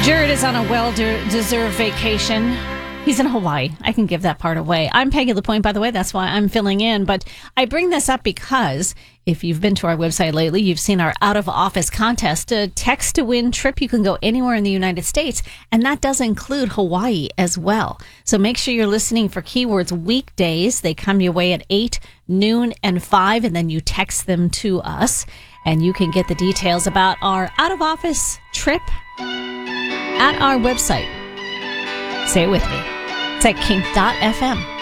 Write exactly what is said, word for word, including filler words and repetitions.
Jared is on a well-deserved vacation. He's in Hawaii. I can give that part away. I'm Peggy LaPointe, by the way. That's why I'm filling in. But I bring this up because if you've been to our website lately, you've seen our out-of-office contest, a text-to-win trip. You can go anywhere in the United States, and that does include Hawaii as well. So make sure you're listening for keywords weekdays. They come your way at eight, noon, and five, and then you text them to us. And you can get the details about our out-of-office trip at our website. Say it with me. It's at kink dot f m.